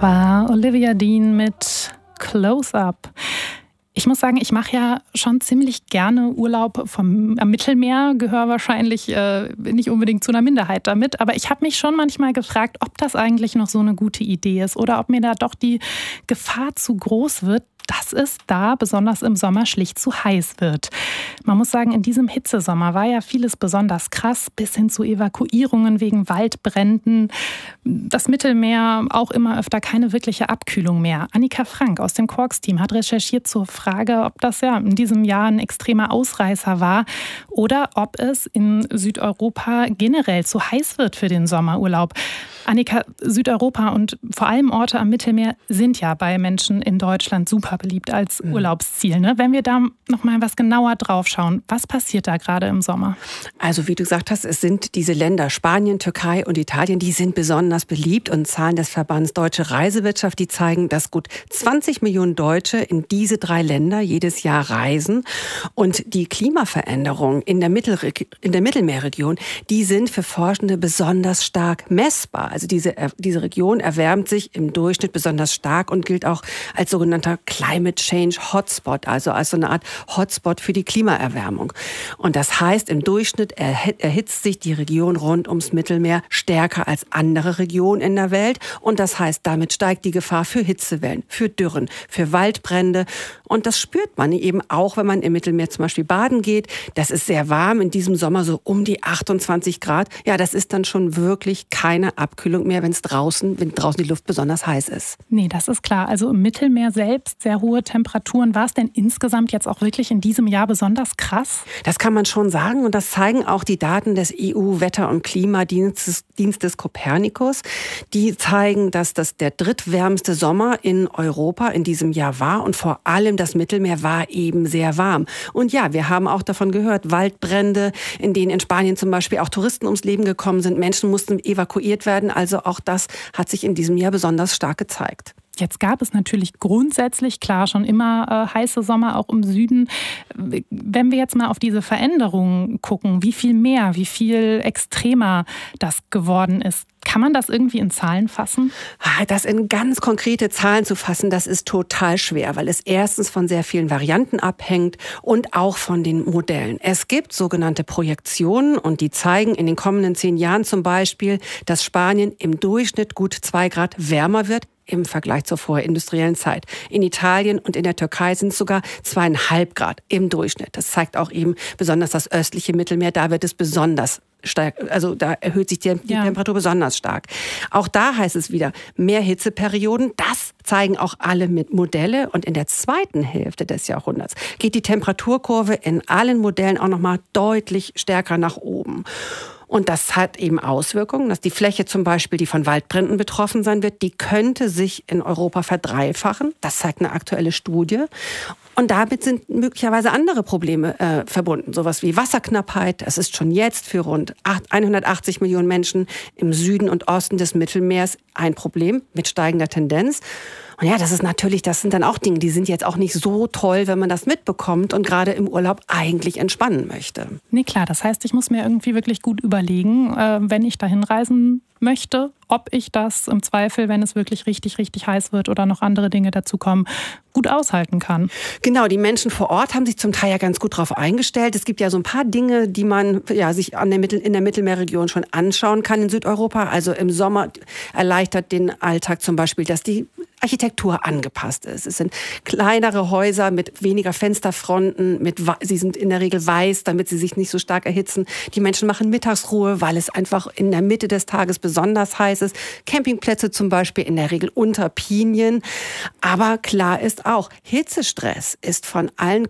Das war Olivia Dean mit Close Up. Ich muss sagen, ich mache ja schon ziemlich gerne Urlaub am Mittelmeer, gehöre wahrscheinlich nicht unbedingt zu einer Minderheit damit. Aber ich habe mich schon manchmal gefragt, ob das eigentlich noch so eine gute Idee ist oder ob mir da doch die Gefahr zu groß wird, dass es da besonders im Sommer schlicht zu heiß wird. Man muss sagen, in diesem Hitzesommer war ja vieles besonders krass, bis hin zu Evakuierungen wegen Waldbränden. Das Mittelmeer auch immer öfter keine wirkliche Abkühlung mehr. Annika Frank aus dem Quarks-Team hat recherchiert zur Frage, ob das ja in diesem Jahr ein extremer Ausreißer war oder ob es in Südeuropa generell zu heiß wird für den Sommerurlaub. Annika, Südeuropa und vor allem Orte am Mittelmeer sind ja bei Menschen in Deutschland super beliebt als Urlaubsziel. Ne? Wenn wir da noch mal was genauer drauf schauen, was passiert da gerade im Sommer? Also wie du gesagt hast, es sind diese Länder Spanien, Türkei und Italien, die sind besonders beliebt, und Zahlen des Verbands Deutsche Reisewirtschaft, die zeigen, dass gut 20 Millionen Deutsche in diese 3 Länder jedes Jahr reisen. Und die Klimaveränderungen in der Mittelmeerregion, die sind für Forschende besonders stark messbar. Also diese Region erwärmt sich im Durchschnitt besonders stark und gilt auch als sogenannter Climate Change Hotspot, also als so eine Art Hotspot für die Klimaerwärmung. Und das heißt, im Durchschnitt erhitzt sich die Region rund ums Mittelmeer stärker als andere Regionen in der Welt. Und das heißt, damit steigt die Gefahr für Hitzewellen, für Dürren, für Waldbrände. Und das spürt man eben auch, wenn man im Mittelmeer zum Beispiel baden geht. Das ist sehr warm in diesem Sommer, so um die 28 Grad. Ja, das ist dann schon wirklich keine Abkühlung mehr, wenn draußen die Luft besonders heiß ist. Nee, das ist klar. Also im Mittelmeer selbst sehr hohe Temperaturen. War es denn insgesamt jetzt auch wirklich in diesem Jahr besonders krass? Das kann man schon sagen, und das zeigen auch die Daten des EU-Wetter- und Klimadienstes Copernicus. Die zeigen, dass das der drittwärmste Sommer in Europa in diesem Jahr war, und vor allem das Mittelmeer war eben sehr warm. Und ja, wir haben auch davon gehört, Waldbrände, in denen in Spanien zum Beispiel auch Touristen ums Leben gekommen sind. Menschen mussten evakuiert werden. Also auch das hat sich in diesem Jahr besonders stark gezeigt. Jetzt gab es natürlich grundsätzlich, klar, schon immer heiße Sommer, auch im Süden. Wenn wir jetzt mal auf diese Veränderungen gucken, wie viel mehr, wie viel extremer das geworden ist, kann man das irgendwie in Zahlen fassen? Das in ganz konkrete Zahlen zu fassen, das ist total schwer, weil es erstens von sehr vielen Varianten abhängt und auch von den Modellen. Es gibt sogenannte Projektionen, und die zeigen in den kommenden 10 Jahren zum Beispiel, dass Spanien im Durchschnitt gut 2 Grad wärmer wird im Vergleich zur vorindustriellen Zeit. In Italien und in der Türkei sind es sogar 2,5 Grad im Durchschnitt. Das zeigt auch eben besonders das östliche Mittelmeer, da wird es besonders stark, also da erhöht sich die Temperatur besonders stark. Auch da heißt es wieder, mehr Hitzeperioden, das zeigen auch alle mit Modelle. Und in der zweiten Hälfte des Jahrhunderts geht die Temperaturkurve in allen Modellen auch nochmal deutlich stärker nach oben. Und das hat eben Auswirkungen, dass die Fläche zum Beispiel, die von Waldbränden betroffen sein wird, die könnte sich in Europa verdreifachen. Das zeigt eine aktuelle Studie. Und damit sind möglicherweise andere Probleme verbunden. Sowas wie Wasserknappheit. Das ist schon jetzt für rund 180 Millionen Menschen im Süden und Osten des Mittelmeers ein Problem mit steigender Tendenz. Und ja, das sind dann auch Dinge, die sind jetzt auch nicht so toll, wenn man das mitbekommt und gerade im Urlaub eigentlich entspannen möchte. Nee, klar. Das heißt, ich muss mir irgendwie wirklich gut überlegen, wenn ich dahin reisen möchte, ob ich das im Zweifel, wenn es wirklich richtig, richtig heiß wird oder noch andere Dinge dazukommen, gut aushalten kann. Genau, die Menschen vor Ort haben sich zum Teil ja ganz gut darauf eingestellt. Es gibt ja so ein paar Dinge, die man sich in der Mittelmeerregion schon anschauen kann in Südeuropa. Also im Sommer erleichtert den Alltag zum Beispiel, dass die Architektur angepasst ist. Es sind kleinere Häuser mit weniger Fensterfronten, sie sind in der Regel weiß, damit sie sich nicht so stark erhitzen. Die Menschen machen Mittagsruhe, weil es einfach in der Mitte des Tages besonders heiß ist. Campingplätze zum Beispiel in der Regel unter Pinien. Aber klar ist auch, Hitzestress ist von allen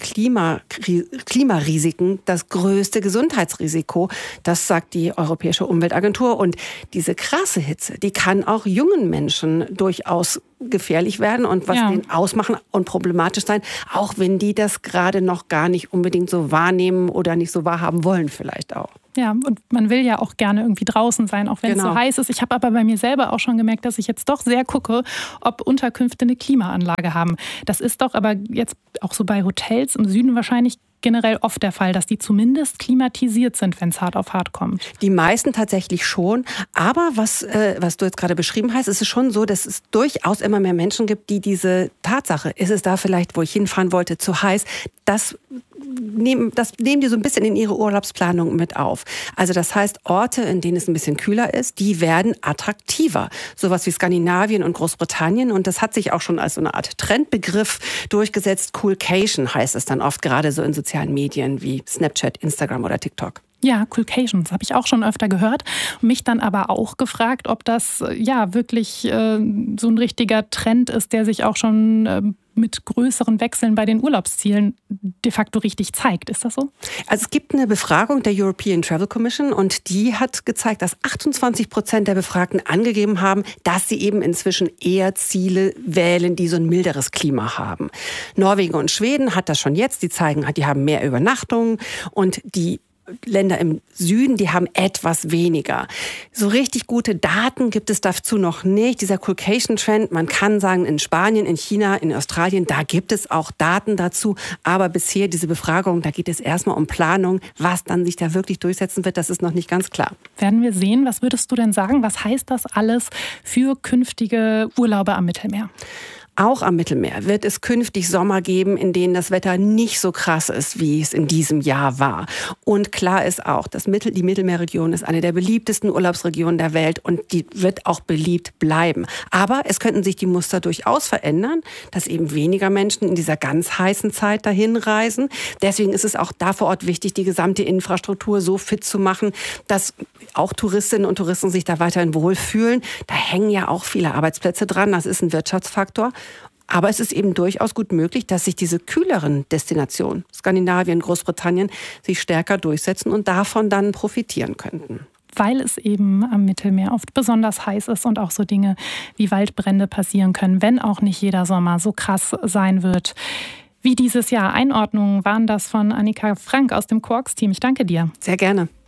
Klimarisiken das größte Gesundheitsrisiko. Das sagt die Europäische Umweltagentur. Und diese krasse Hitze, die kann auch jungen Menschen durchaus gefährlich werden und was denen ausmachen und problematisch sein, auch wenn die das gerade noch gar nicht unbedingt so wahrnehmen oder nicht so wahrhaben wollen vielleicht auch. Ja, und man will ja auch gerne irgendwie draußen sein, auch wenn es so heiß ist. Ich habe aber bei mir selber auch schon gemerkt, dass ich jetzt doch sehr gucke, ob Unterkünfte eine Klimaanlage haben. Das ist doch aber jetzt auch so bei Hotels im Süden wahrscheinlich generell oft der Fall, dass die zumindest klimatisiert sind, wenn es hart auf hart kommt? Die meisten tatsächlich schon. Aber was du jetzt gerade beschrieben hast, ist es schon so, dass es durchaus immer mehr Menschen gibt, die diese Tatsache, ist es da vielleicht, wo ich hinfahren wollte, zu heiß, das nehmen die so ein bisschen in ihre Urlaubsplanung mit auf. Also das heißt, Orte, in denen es ein bisschen kühler ist, die werden attraktiver. Sowas wie Skandinavien und Großbritannien. Und das hat sich auch schon als so eine Art Trendbegriff durchgesetzt. Coolcation heißt es dann oft, gerade so in sozialen Medien wie Snapchat, Instagram oder TikTok. Ja, Coolcations habe ich auch schon öfter gehört. Mich dann aber auch gefragt, ob das wirklich so ein richtiger Trend ist, der sich auch schon mit größeren Wechseln bei den Urlaubszielen de facto richtig zeigt. Ist das so? Also es gibt eine Befragung der European Travel Commission und die hat gezeigt, dass 28% der Befragten angegeben haben, dass sie eben inzwischen eher Ziele wählen, die so ein milderes Klima haben. Norwegen und Schweden hat das schon jetzt. Die zeigen, die haben mehr Übernachtungen und die Länder im Süden, die haben etwas weniger. So richtig gute Daten gibt es dazu noch nicht. Dieser Coolcation-Trend, man kann sagen, in Spanien, in China, in Australien, da gibt es auch Daten dazu. Aber bisher diese Befragung, da geht es erstmal um Planung. Was dann sich da wirklich durchsetzen wird, das ist noch nicht ganz klar. Werden wir sehen. Was würdest du denn sagen? Was heißt das alles für künftige Urlaube am Mittelmeer? Auch am Mittelmeer wird es künftig Sommer geben, in denen das Wetter nicht so krass ist, wie es in diesem Jahr war. Und klar ist auch, die Mittelmeerregion ist eine der beliebtesten Urlaubsregionen der Welt und die wird auch beliebt bleiben. Aber es könnten sich die Muster durchaus verändern, dass eben weniger Menschen in dieser ganz heißen Zeit dahin reisen. Deswegen ist es auch da vor Ort wichtig, die gesamte Infrastruktur so fit zu machen, dass auch Touristinnen und Touristen sich da weiterhin wohlfühlen. Da hängen ja auch viele Arbeitsplätze dran, das ist ein Wirtschaftsfaktor. Aber es ist eben durchaus gut möglich, dass sich diese kühleren Destinationen, Skandinavien, Großbritannien, sich stärker durchsetzen und davon dann profitieren könnten. Weil es eben am Mittelmeer oft besonders heiß ist und auch so Dinge wie Waldbrände passieren können, wenn auch nicht jeder Sommer so krass sein wird wie dieses Jahr. Einordnungen waren das von Annika Frank aus dem Quarks-Team. Ich danke dir. Sehr gerne.